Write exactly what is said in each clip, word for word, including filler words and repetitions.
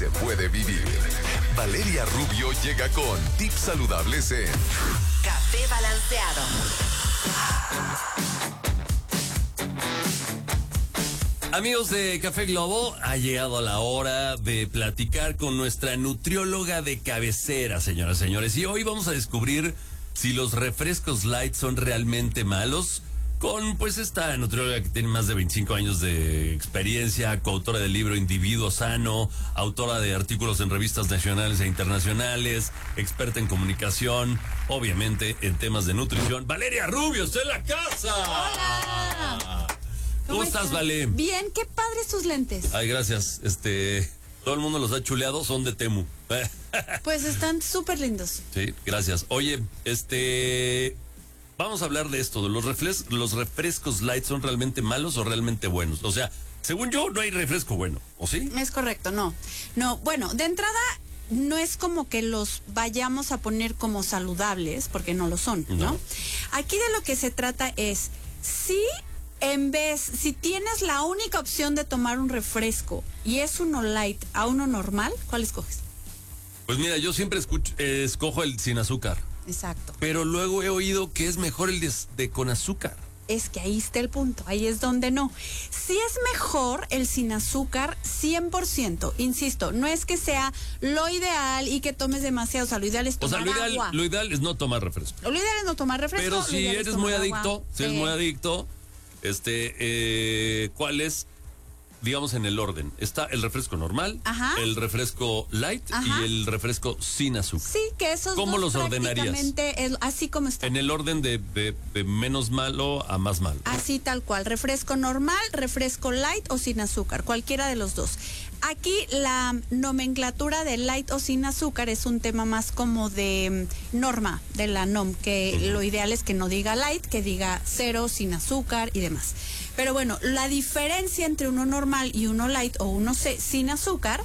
se puede vivir. Valeria Rubio llega con tips saludables en Café Balanceado. Amigos de Café Globo, ha llegado la hora de platicar con nuestra nutrióloga de cabecera, señoras y señores. Y hoy vamos a descubrir si los refrescos light son realmente malos. Con pues esta nutrióloga que tiene más de veinticinco años de experiencia, coautora del libro Individuo Sano, autora de artículos en revistas nacionales e internacionales, experta en comunicación, obviamente en temas de nutrición. Valeria Rubio, está en la casa. Hola. ¿Cómo, ¿Cómo estás, Vale? Bien, qué padres tus lentes. Ay, gracias. Este, todo el mundo los ha chuleado, son de Temu. Pues están súper lindos. Sí, gracias. Oye, este, vamos a hablar de esto, de los refres los refrescos light, ¿son realmente malos o realmente buenos? O sea, según yo, no hay refresco bueno, ¿o sí? Es correcto, no. No, bueno, de entrada, no es como que los vayamos a poner como saludables, porque no lo son, ¿no? no. Aquí de lo que se trata es, sí, en vez, si tienes la única opción de tomar un refresco y es uno light a uno normal, ¿cuál escoges? Pues mira, yo siempre escucho, eh, escojo el sin azúcar. Exacto. Pero luego he oído que es mejor el de, de con azúcar. Es que ahí está el punto, ahí es donde no. Sí es mejor el sin azúcar cien por ciento, insisto, no es que sea lo ideal y que tomes demasiado, o sea, lo ideal es tomar agua. O sea, lo ideal, agua. lo ideal es no tomar refresco. Lo ideal es no tomar refresco. Pero si eres muy adicto, si eres sí. muy adicto, este, eh, ¿cuál es? Digamos en el orden, está el refresco normal, Ajá. el refresco light Ajá. y el refresco sin azúcar. Sí, que esos ¿Cómo dos los ordenarías? prácticamente es así como está. En el orden de, de, de menos malo a más malo. Así tal cual, refresco normal, refresco light o sin azúcar, cualquiera de los dos. Aquí la nomenclatura de light o sin azúcar es un tema más como de norma, de la N O M, que uh-huh. lo ideal es que no diga light, que diga cero, sin azúcar y demás. Pero bueno, la diferencia entre uno normal y uno light o uno sin azúcar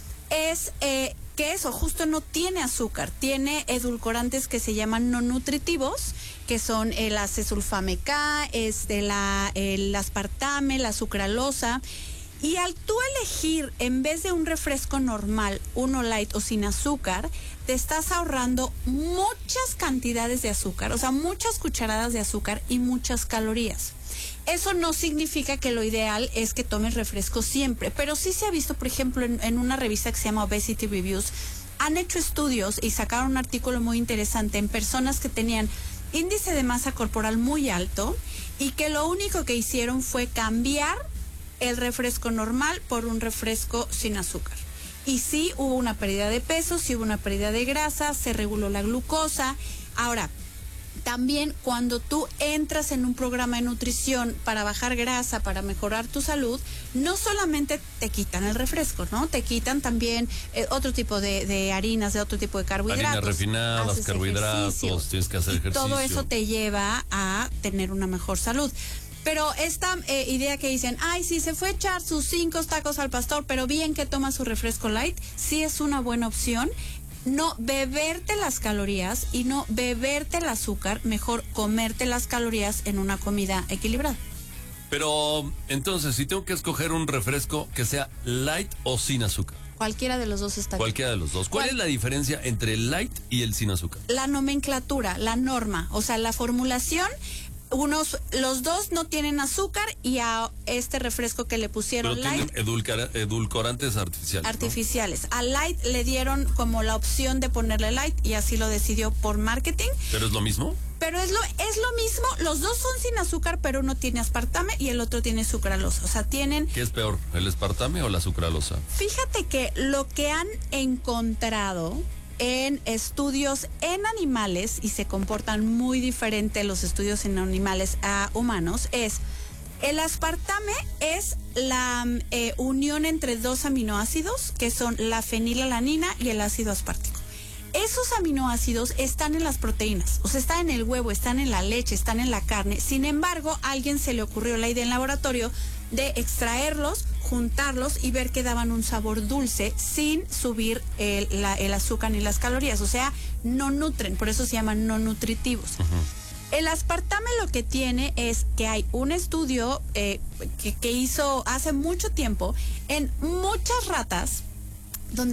es eh, que eso justo no tiene azúcar, tiene edulcorantes que se llaman no nutritivos, que son el acesulfame K, este, la, el aspartame, la sucralosa. Y al tú elegir, en vez de un refresco normal, uno light o sin azúcar, te estás ahorrando muchas cantidades de azúcar, o sea, muchas cucharadas de azúcar y muchas calorías. Eso no significa que lo ideal es que tomes refresco siempre, pero sí se ha visto, por ejemplo, en, en una revista que se llama Obesity Reviews, han hecho estudios y sacaron un artículo muy interesante en personas que tenían índice de masa corporal muy alto y que lo único que hicieron fue cambiar el refresco normal por un refresco sin azúcar. Y sí hubo una pérdida de peso, sí hubo una pérdida de grasa, se reguló la glucosa. Ahora, también cuando tú entras en un programa de nutrición para bajar grasa, para mejorar tu salud, no solamente te quitan el refresco, ¿no? Te quitan también eh, otro tipo de, de harinas, de otro tipo de carbohidratos. Harinas refinadas, haces carbohidratos, ejercicio, tienes que hacer ejercicio. Todo eso te lleva a tener una mejor salud. Pero esta eh, idea que dicen, ay, sí, se fue a echar sus cinco tacos al pastor, pero bien que toma su refresco light, sí es una buena opción. No beberte las calorías y no beberte el azúcar, mejor comerte las calorías en una comida equilibrada. Pero entonces, si tengo que escoger un refresco que sea light o sin azúcar. Cualquiera de los dos está bien. Cualquiera de los dos. ¿Cuál, ¿Cuál es la diferencia entre el light y el sin azúcar? La nomenclatura, la norma, o sea, la formulación. Unos, los dos no tienen azúcar y a este refresco que le pusieron Pero light. tienen edulcora, edulcorantes artificiales. Artificiales. ¿No? A light le dieron como la opción de ponerle light y así lo decidió por marketing. ¿Pero es lo mismo? Pero es lo, es lo mismo, los dos son sin azúcar, pero uno tiene aspartame y el otro tiene sucralosa. O sea, tienen. ¿Qué es peor, el aspartame o la sucralosa? Fíjate que lo que han encontrado en estudios en animales, y se comportan muy diferente los estudios en animales a humanos, es el aspartame es la eh, unión entre dos aminoácidos que son la fenilalanina y el ácido aspartico. Esos aminoácidos están en las proteínas, o sea, están en el huevo, están en la leche, están en la carne. Sin embargo, a alguien se le ocurrió la idea en laboratorio de extraerlos, juntarlos y ver que daban un sabor dulce sin subir el, la, el azúcar ni las calorías. O sea, no nutren, por eso se llaman no nutritivos. Uh-huh. El aspartame lo que tiene es que hay un estudio eh, que, que hizo hace mucho tiempo en muchas ratas